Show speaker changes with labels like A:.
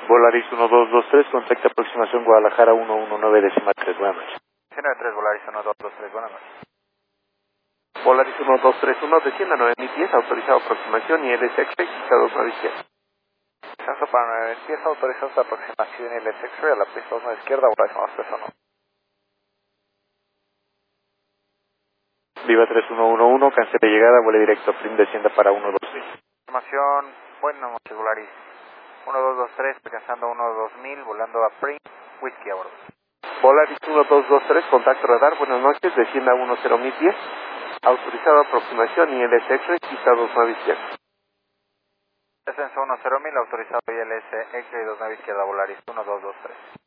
A: Volaris 1223, contacto aproximación Guadalajara 119.3, buenas noches.
B: 193 Volaris 1223, buenas noches.
A: Volaris 1231, descienda 9010, autorizado aproximación y LSX, registrado 9 izquierda.
B: Descenso para 9 pieza, autorizado esta aproximación y LSX, a la pista 1 izquierda, Volaris 1231.
A: Viva 3111, cancele llegada, vuelo directo, PRIM descienda para 126.
B: Información, buenas noches Volaris. 1223, alcanzando 12000, volando a Pring, Whisky a bordo.
A: Volaris 1223, contacto radar, buenas noches, descienda 10010, autorizado aproximación y LSX, registrado 9 izquierda.
B: Descenso 10000, autorizado ILS X-Ray 29 izquierda, Volaris 1223.